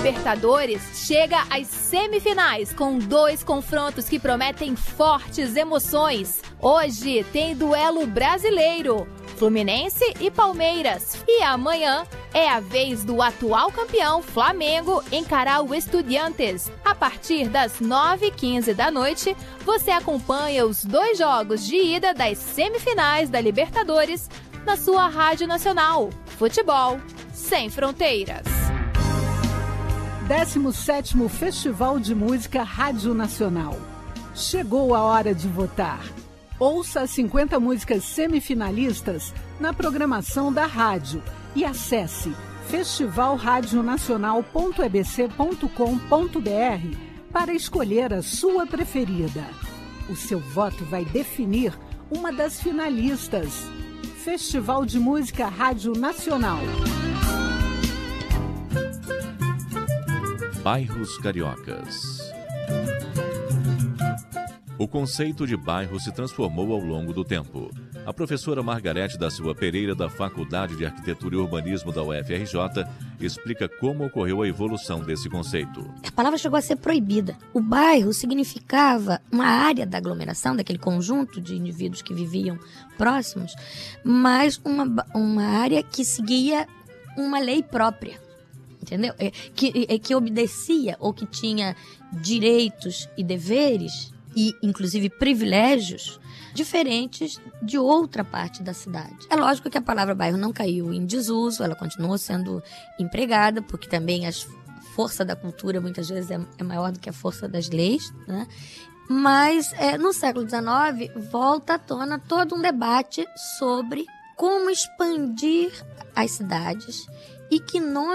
Libertadores chega às semifinais com 2 confrontos que prometem fortes emoções. Hoje tem duelo brasileiro, Fluminense e Palmeiras. E amanhã é a vez do atual campeão Flamengo encarar o Estudiantes. A partir das 9h15 da noite, você acompanha os 2 jogos de ida das semifinais da Libertadores na sua Rádio Nacional. Futebol sem fronteiras. 17º Festival de Música Rádio Nacional. Chegou a hora de votar. Ouça as 50 músicas semifinalistas na programação da rádio e acesse festivalradionacional.ebc.com.br para escolher a sua preferida. O seu voto vai definir uma das finalistas. Festival de Música Rádio Nacional. Bairros cariocas. O conceito de bairro se transformou ao longo do tempo. A professora Margarete da Silva Pereira, da Faculdade de Arquitetura e Urbanismo da UFRJ, explica como ocorreu a evolução desse conceito. A palavra chegou a ser proibida. O bairro significava uma área da aglomeração, daquele conjunto de indivíduos que viviam próximos, mas uma área que seguia uma lei própria. Entendeu? Que obedecia ou que tinha direitos e deveres e, inclusive, privilégios diferentes de outra parte da cidade. É lógico que a palavra bairro não caiu em desuso, ela continuou sendo empregada, porque também a força da cultura muitas vezes é maior do que a força das leis, né? Mas no século XIX volta à tona todo um debate sobre como expandir as cidades e que nome